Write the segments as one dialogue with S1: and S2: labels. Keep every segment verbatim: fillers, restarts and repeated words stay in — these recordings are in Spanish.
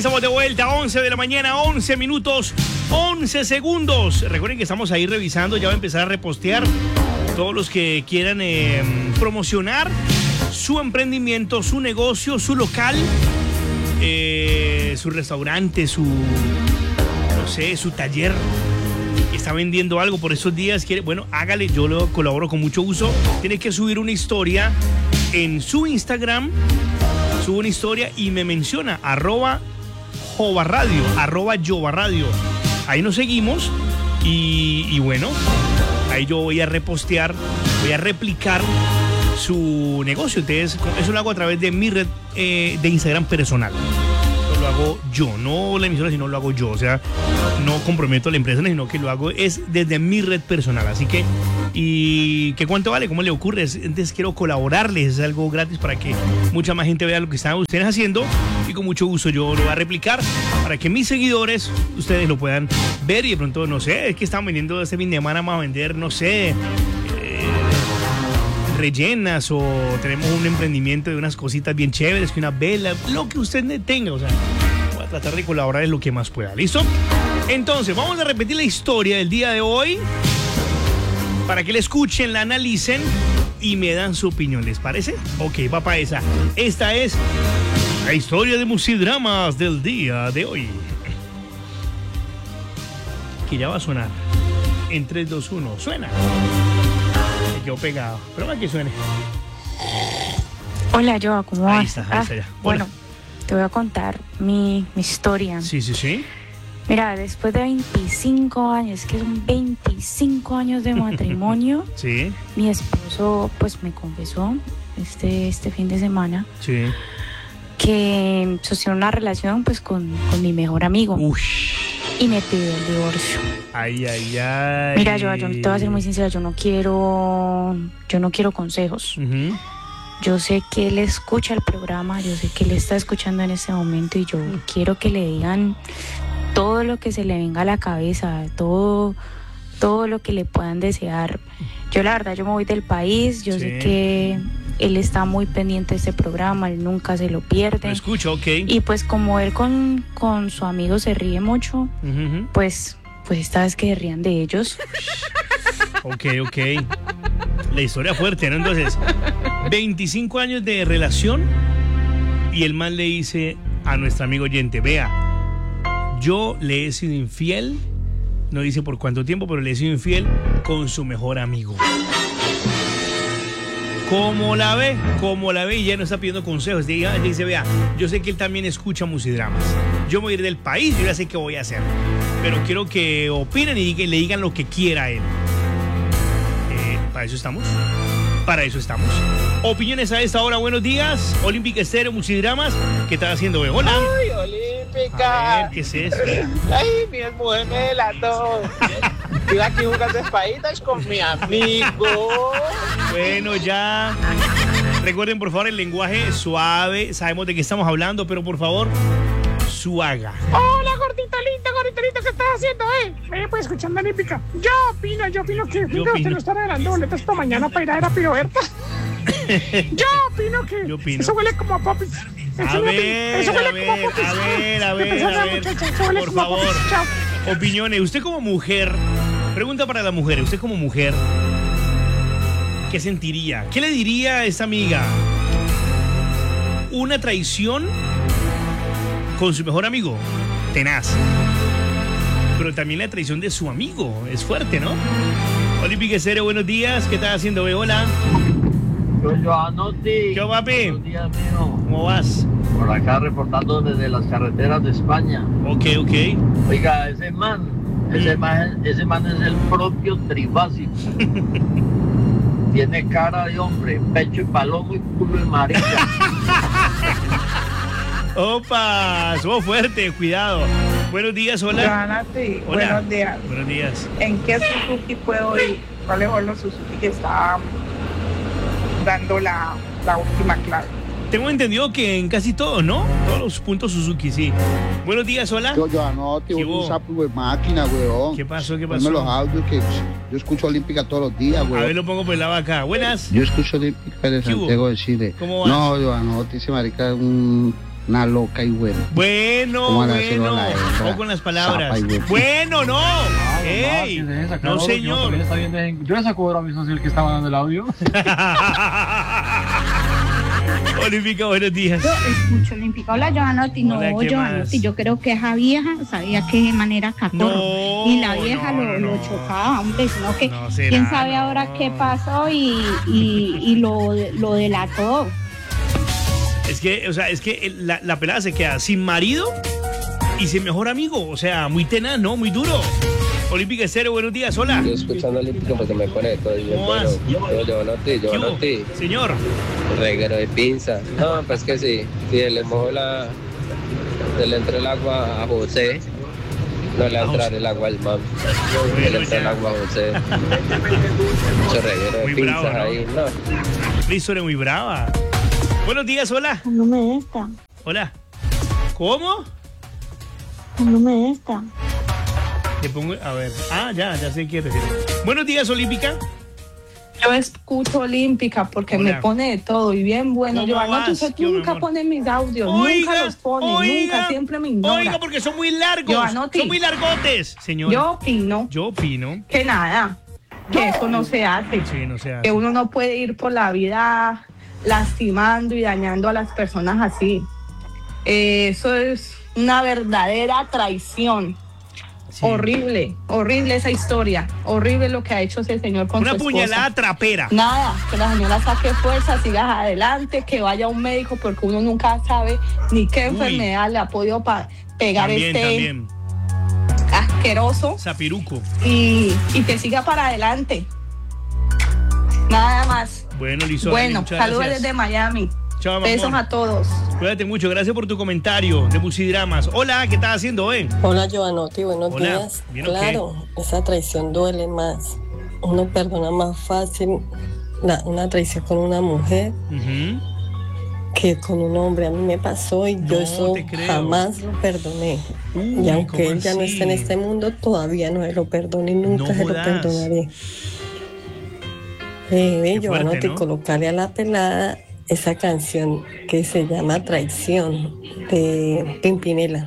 S1: estamos de vuelta, once de la mañana, once minutos, once segundos. Recuerden que estamos ahí revisando, ya va a empezar a repostear todos los que quieran eh, promocionar su emprendimiento, su negocio, su local, eh, su restaurante, su, no sé, su taller. Está vendiendo algo por esos días, quiere, bueno, hágale, yo lo colaboro con mucho gusto. Tiene que subir una historia en su Instagram, sube una historia y me menciona, arroba Jova Radio, arroba Jova Radio. Ahí nos seguimos y, y bueno, ahí yo voy a repostear, voy a replicar su negocio. Entonces, eso lo hago a través de mi red eh, de Instagram personal. Lo hago yo, no la emisora, sino lo hago yo. O sea, no comprometo a la empresa, sino que lo hago es desde mi red personal. Así que, ¿y qué cuánto vale? ¿Cómo le ocurre? Entonces quiero colaborarles, es algo gratis para que mucha más gente vea lo que están ustedes haciendo y con mucho gusto yo lo voy a replicar para que mis seguidores, ustedes lo puedan ver y de pronto, no sé, es que están vendiendo este fin de semana, vamos a vender, no sé, eh, rellenas o tenemos un emprendimiento de unas cositas bien chéveres, que una vela, lo que usted tenga, o sea, voy a tratar de colaborar en lo que más pueda, ¿listo? Entonces, vamos a repetir la historia del día de hoy para que la escuchen, la analicen y me dan su opinión, ¿les parece? Ok, va para esa. Esta es la historia de Musidramas del día de hoy. Que ya va a sonar. En tres, dos, uno, suena. Me quedó pegado, pero más que suene.
S2: Hola, Joa, ¿cómo vas?
S1: Ahí está, ahí
S2: ah,
S1: está ya.
S2: Bueno, te voy a contar mi, mi historia.
S1: Sí, sí, sí.
S2: Mira, después de veinticinco años, que son veinticinco años de matrimonio,
S1: Sí,
S2: mi esposo pues me confesó este, este fin de semana
S1: sí.
S2: que sostiene una relación pues con, con mi mejor amigo.
S1: Ush.
S2: Y me pidió el divorcio.
S1: Ay, ay, ay.
S2: Mira, yo, yo te voy a ser muy sincera, yo no quiero, yo no quiero consejos.
S1: Uh-huh.
S2: Yo sé que él escucha el programa, yo sé que él está escuchando en este momento y yo quiero que le digan todo lo que se le venga a la cabeza, todo, todo lo que le puedan desear. Yo la verdad, yo me voy del país, yo
S1: Sí.
S2: sé que él está muy pendiente de este programa, él nunca se lo pierde.
S1: Lo escucho, ok.
S2: Y pues como él con, con su amigo se ríe mucho,
S1: Uh-huh.
S2: pues, pues esta vez que se rían de ellos.
S1: Ok, ok. La historia fuerte, ¿no? Entonces, veinticinco años de relación y el man le dice a nuestro amigo oyente, vea, yo le he sido infiel, no dice por cuánto tiempo, pero le he sido infiel con su mejor amigo. ¿Cómo la ve? ¿Cómo la ve? Y ya no está pidiendo consejos. Dice, dice, vea, yo sé que él también escucha Musidramas. Yo me voy a ir del país, yo ya sé qué voy a hacer. Pero quiero que opinen y que le digan lo que quiera él. Eh, ¿Para eso estamos? Para eso estamos. Opiniones a esta hora, buenos días. Olímpica Estéreo, Musidramas. ¿Qué estás haciendo, güey? Hola.
S3: Ay, Olímpica.
S1: A ver, ¿qué es eso?
S3: Ay, mi mujer me delató. Iba aquí jugando espaditas con mi amigo.
S1: Bueno, ya. Recuerden, por favor, el lenguaje suave. Sabemos de qué estamos hablando, pero por favor, suaga.
S4: Hola, gordito lindo, gordito lindo, ¿qué estás haciendo, eh? Eh, pues escuchando a Olímpica. Yo opino, yo opino que
S1: Yo
S4: usted
S1: opino.
S4: no está regalando boletas para mañana para ir a ver a Piroberta. Yo opino que
S1: Yo opino.
S4: eso huele como a popis. Eso
S1: A
S4: huele-
S1: ver,
S4: eso huele
S1: a
S4: como
S1: ver,
S4: popis.
S1: a ver, a
S4: ¿Qué
S1: ver,
S4: pasa,
S1: a ver.
S4: muchacha? Eso huele
S1: Por
S4: como a
S1: favor,
S4: popis. Chao.
S1: opiniones. Usted como mujer, pregunta para las mujeres, usted como mujer, ¿qué sentiría? ¿Qué le diría a esta amiga? ¿Una traición con su mejor amigo? Tenaz. Pero también la traición de su amigo, es fuerte, ¿no? Olímpica Estéreo, buenos días, ¿qué estás haciendo, ve? Hola.
S5: Yo, Joanotti.
S1: ¿Qué, papi?
S5: Buenos días, mío.
S1: ¿Cómo vas?
S5: Por acá reportando desde las carreteras de España.
S1: Ok, ok.
S5: Oiga, ese man, ese man, ese man es el propio trifásico. Tiene cara de hombre, pecho y palomo y culo de marica.
S1: Opa, somos fuertes, cuidado. Buenos días, hola.
S6: Johanati,
S1: Hola.
S6: buenos días.
S1: Buenos días.
S6: ¿En qué Suzuki puedo ir? ¿Cuál es los Suzuki que está dando la, la última clave?
S1: Tengo entendido que en casi todos, ¿no? Todos los puntos Suzuki, sí. Buenos días, hola.
S7: Yo, yo anote,
S1: ¿Qué
S7: un
S1: hubo?
S7: sapo de máquina, weón.
S1: ¿Qué pasó? ¿Qué
S7: Ponme los
S1: pasó?
S7: audios que yo escucho Olímpica todos los días,
S1: A ver,
S7: weón.
S1: lo pongo por la vaca. Buenas.
S7: Yo escucho Olímpica de
S1: ¿Qué hubo?
S7: Santiago de Chile.
S1: ¿Cómo vas?
S7: No, yo anote, ese marica es un Una loca y bueno.
S1: Bueno,
S7: ¿Cómo van a decirlo
S1: bueno.
S7: a la hembra?
S1: O con las palabras.
S7: Zapa y huevo.
S1: Bueno, no.
S8: Ah,
S1: Ey,
S8: no, no,
S1: no, señor.
S8: Yo, bien, yo le saco ahora mismo el que estaba dando el audio.
S1: Olímpica, buenos días.
S9: Yo escucho Olímpica. Hola, Giovanotti. No,
S1: Hola, ¿qué
S9: Giovanotti,
S1: más?
S9: yo creo que esa vieja sabía que de manera cacorro.
S1: No,
S9: y la vieja
S1: no,
S9: lo,
S1: no,
S9: lo
S1: no.
S9: chocaba, hombre, sino que
S1: No será,
S9: quién sabe
S1: no.
S9: ahora qué pasó y, y, y lo, lo delató.
S1: Es que, o sea, es que el- la, la pelada se queda sin marido y sin mejor amigo. O sea, muy tenaz, ¿no? Muy duro. Olímpica Estéreo, buenos días, hola.
S10: Yo escuchando Olímpico porque me conecto y
S1: ¿Cómo
S10: bueno,
S1: vas?
S10: yo, yo no te, yo
S1: ¿Qué
S10: no
S1: hubo?
S10: te,
S1: Señor.
S10: reguero de pinza. No, pues que sí, si le mojo la, se le entra el agua a José, no le va a entrar el agua al man, se le entra el agua a José. Mucho reguero de
S1: Muy bravo,
S10: pinzas
S1: ¿no?
S10: ahí, no.
S1: La historia muy brava. Buenos días, hola.
S9: No me esta,
S1: Hola. ¿Cómo?
S9: no me esta.
S1: Te pongo, a ver. Ah, ya, ya sé qué decir. Buenos días, Olímpica.
S6: Yo escucho Olímpica porque
S1: Hola.
S6: me pone de todo y bien bueno.
S1: ¿Cómo
S6: Giovanotti,
S1: vas?
S6: usted
S1: ¿Qué, mi
S6: nunca
S1: amor?
S6: pone mis audios, nunca los pone, nunca, siempre me ignora.
S1: Oiga, porque son muy largos.
S6: Giovanotti.
S1: Son muy largotes, señor.
S6: Yo opino
S1: Yo opino.
S6: que nada, que eso no se hace,
S1: Sí, no sé.
S6: que uno no puede ir por la vida lastimando y dañando a las personas así. Eh, eso es una verdadera traición.
S1: Sí.
S6: Horrible, horrible esa historia, horrible lo que ha hecho ese señor con
S1: Una
S6: su esposa.
S1: puñalada trapera.
S6: Nada, que la señora saque fuerza, siga adelante, que vaya a un médico porque uno nunca sabe ni qué
S1: Uy.
S6: enfermedad le ha podido pa- pegar
S1: También,
S6: este
S1: también.
S6: asqueroso
S1: Zapiruco.
S6: y, y que siga para adelante. Nada más.
S1: Bueno, Lizo.
S6: Bueno,
S1: muchas
S6: saludos
S1: gracias.
S6: desde Miami.
S1: Chao, mi
S6: Besos
S1: amor.
S6: a todos.
S1: Cuídate mucho. Gracias por tu comentario de Musidramas. Hola, ¿qué estás haciendo, eh?
S11: Hola Giovanotti, buenos
S1: Hola,
S11: días.
S1: ¿bien o qué?
S11: Claro, esa traición duele más. Uno perdona más fácil la- una traición con una mujer
S1: Ujú.
S11: que con un hombre. A mí me pasó y yo
S1: No,
S11: eso
S1: te creo.
S11: jamás lo perdoné.
S1: Uy,
S11: y aunque
S1: ¿cómo
S11: él ya no
S1: así?
S11: está en este mundo, todavía no se lo perdono y nunca
S1: No
S11: se lo
S1: jodas.
S11: perdonaré. Eh, ve,
S1: Qué fuerte,
S11: Giovanotti,
S1: ¿no?
S11: colocarle a la pelada esa canción que se llama Traición de Pimpinela.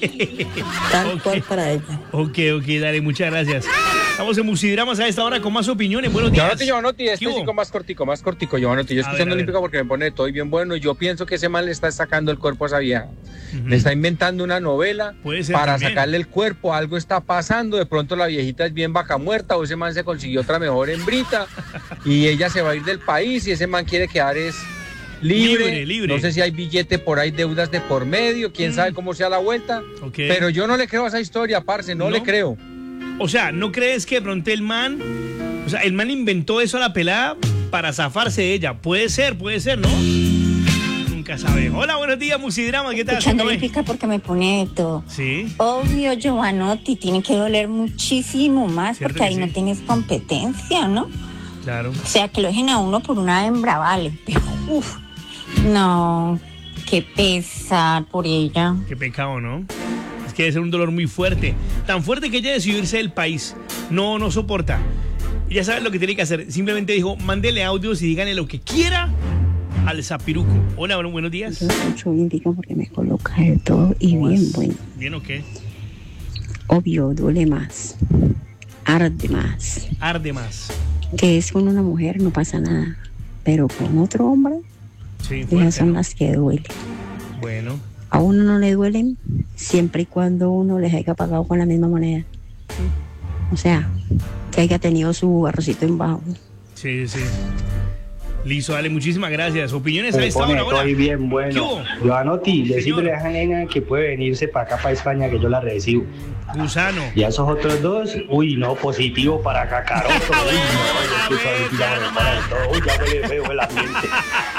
S11: Tal
S1: Ok.
S11: cual para ella.
S1: Ok, ok, dale, muchas gracias. Estamos en Musidramas a esta hora con más opiniones. Buenos días.
S12: Giovanotti, Giovanotti,
S1: ¿Qué
S12: este
S1: hubo?
S12: chico más cortico, más cortico, Giovanotti. Yo
S1: A ver,
S12: escuchando
S1: a ver.
S12: Olímpica porque me pone de todo y bien bueno. Y yo pienso que ese man le está sacando el cuerpo a esa vieja.
S1: Ujú.
S12: Le está inventando una novela
S1: Puede ser
S12: para
S1: también.
S12: sacarle el cuerpo. Algo está pasando. De pronto la viejita es bien vaca muerta o ese man se consiguió otra mejor hembrita y ella se va a ir del país y ese man quiere quedar es libre.
S1: Libre, libre.
S12: No sé si hay billete por ahí, deudas de por medio. Quién
S1: Mm.
S12: sabe cómo sea la vuelta.
S1: Ok.
S12: Pero yo no le creo a esa historia, parce. No,
S1: ¿No?
S12: le creo.
S1: O sea, ¿no crees que de pronto el man, o sea, el man inventó eso a la pelada para zafarse de ella? Puede ser, puede ser, ¿no? Nunca sabe. Hola, buenos días, Musidrama, ¿qué tal?
S13: Escuchando
S1: ¿Cómo
S13: Olímpica porque me pone de todo.
S1: Sí.
S13: Obvio, Giovanotti, tiene que doler muchísimo más
S1: Cierto
S13: porque
S1: que
S13: ahí
S1: sí.
S13: no tienes competencia, ¿no?
S1: Claro.
S13: O sea, que lo dejen a uno por una hembra, vale. Pero, uff, no, qué pesar por ella.
S1: Qué pecado, ¿no? Es que debe ser un dolor muy fuerte. Tan fuerte que ella decidió irse del país. No, no soporta. Ella sabe lo que tiene que hacer. Simplemente dijo, mándele audios y díganle lo que quiera al Zapiruco. Hola, bueno, buenos días.
S14: Yo escucho Olímpica porque me coloca de todo y
S1: ¿Cómo
S14: bien
S1: vas?
S14: bueno.
S1: ¿Bien o qué?
S14: Obvio, duele más, arde más.
S1: Arde más.
S14: Que es con una mujer no pasa nada, pero con otro hombre,
S1: Sí,
S14: esas
S1: fuerte,
S14: son
S1: ¿no?
S14: las que duelen.
S1: Bueno.
S14: A uno no le duelen siempre y cuando uno les haya pagado con la misma moneda. O sea, que haya tenido su arrocito en bajo.
S1: Sí, sí. Listo, dale, muchísimas gracias. Opiniones a
S15: Me
S1: esta
S15: pone
S1: hora. Hola.
S15: todo y bien
S1: ¿Qué
S15: bueno.
S1: hubo?
S15: Giovanotti,
S1: Señor.
S15: decirle a esa nena que puede venirse para acá, para España, que yo la recibo.
S1: Gusano.
S15: Y a esos otros dos, uy, no, positivo para Cacaroto. Uy, no, yo escucho a Olímpica, me pone de todo. Uy, ya huele feo el ambiente.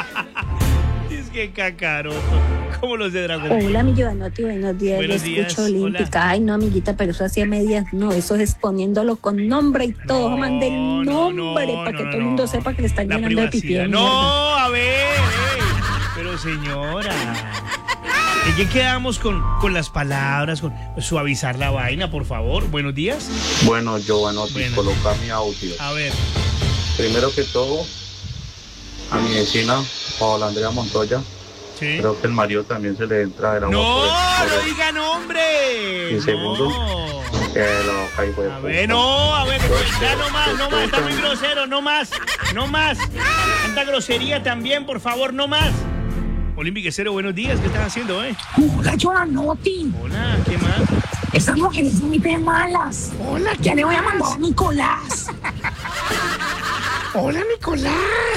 S1: Es que cacaroto. Como los de Dragon Ball.
S14: Hola, mi Giovanotti, buenos días.
S1: Buenos
S14: Yo
S1: días,
S14: escucho Olímpica. Ay, no, amiguita, pero eso hacía medias. No, eso es exponiéndolo con nombre y todo. Mande el nombre para que todo el mundo sepa que le están
S1: La
S14: llenando de pipí.
S1: privacidad.
S14: de
S1: No,
S14: mierda.
S1: a ver. ey. Pero señora. ¿En qué quedamos con, con las palabras? Con suavizar la vaina, por favor. Buenos días.
S16: Bueno, Giovanotti,
S1: Bueno.
S16: coloca mi audio.
S1: A ver.
S16: Primero que todo, a mi vecina, Paola Andrea Montoya,
S1: Sí.
S16: Creo que el marido también se le entra el agua.
S1: No,
S16: por el- por
S1: no
S16: el-
S1: diga nombre.
S16: Y segundo, que lo caigo de
S1: A ver, no, a ver, ya no más, no más, está muy grosero, no más, no más. Tanta grosería también, por favor, no más. Olímpiquecero, buenos días, ¿qué estás haciendo, eh?
S4: Hola, Joanotti.
S1: Hola, ¿qué más?
S4: Estas mujeres son muy malas. Hola, ya le voy a mandar a Nicolás. Hola, Nicolás.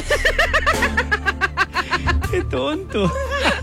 S1: Qué tonto.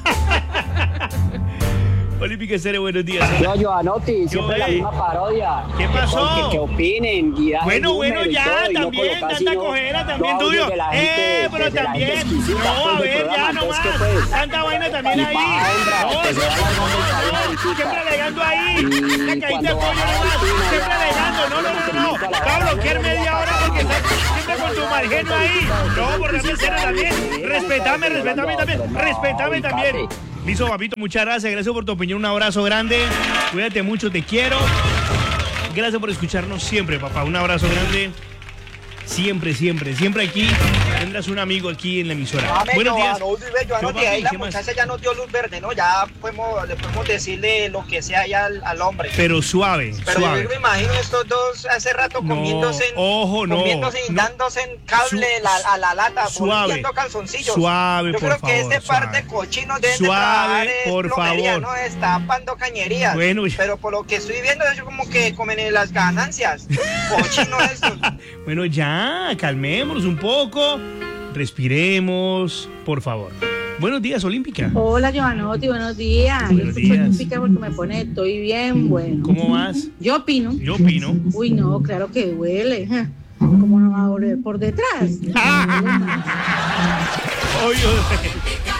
S1: Olímpiquecero, buenos días.
S17: Yo, Joanotti, siempre
S1: Yo,
S17: la
S1: eh.
S17: misma parodia.
S1: ¿Qué pasó?
S17: Que, que, que opinen y dan
S1: Bueno,
S17: el
S1: bueno,
S17: número y
S1: ya,
S17: todo, y no
S1: también,
S17: colocar
S1: tanta
S17: sino
S1: cojera,
S17: los
S1: también
S17: audios
S1: tuyo.
S17: de la
S1: Eh,
S17: gente-
S1: pero
S17: de la
S1: también.
S17: gente exquisita,
S1: No, a
S17: pues, del
S1: ver, ya,
S17: programa.
S1: no
S17: Entonces,
S1: más.
S17: ¿qué, pues?
S1: Tanta vaina también
S17: Y
S1: ahí.
S17: pa' hembra,
S1: No,
S17: que se va
S1: siempre,
S17: alargando esta
S1: no,
S17: vaina,
S1: siempre alegando ahí.
S17: Y
S1: La caída de
S17: cuando
S1: pollo
S17: baja
S1: nomás.
S17: la esquina,
S1: Siempre
S17: ya,
S1: alegando. No, no, no, no.
S17: mantenimiento a la
S1: Va a
S17: barra,
S1: bloquear
S17: no, no,
S1: media
S17: no,
S1: hora
S17: no,
S1: porque
S17: no,
S1: estás
S17: no,
S1: siempre con tu margeno ahí. No, por darte cero también. Respetame, respetame también. Respetame también. Listo, papito, muchas gracias. Gracias por tu opinión. Un abrazo grande. Cuídate mucho, te quiero. Gracias por escucharnos siempre, papá. Un abrazo grande. Siempre, siempre, siempre aquí. Tendrás un amigo aquí en la emisora.
S3: Dame,
S1: Buenos días.
S3: Joanotti, ve, Joanotti,
S1: Yo, papi,
S3: ahí la
S1: ¿qué más?
S3: muchacha ya nos dio luz verde, ¿no? Ya podemos, le podemos decirle lo que sea ya al, al hombre.
S1: Pero suave,
S3: Pero
S1: suave.
S3: yo me imagino estos dos hace rato
S1: No,
S3: comiéndose, en,
S1: ojo, no,
S3: comiéndose y
S1: no.
S3: dándose en cable
S1: Su-
S3: la- a la lata,
S1: suave,
S3: poniendo calzoncillos.
S1: suave,
S3: Yo
S1: por
S3: creo
S1: favor,
S3: que este par de
S1: suave.
S3: cochinos deben
S1: Suave,
S3: de trabajar en
S1: por
S3: plomería,
S1: favor.
S3: no destapando cañerías.
S1: Bueno, ya.
S3: Pero por lo que estoy viendo, ellos como que comen las ganancias. Cochinos estos.
S1: Bueno, ya, calmémonos un poco. Respiremos, por favor. Buenos días, Olímpica.
S9: Hola, Joanotti, buenos días.
S1: Buenos
S9: Yo escucho
S1: días.
S9: Olímpica porque me pone, estoy bien, bueno.
S1: ¿Cómo vas?
S9: Yo opino.
S1: Yo opino.
S9: Uy, no, claro que duele. ja. ¿Cómo no va a doler por detrás?
S1: Oye,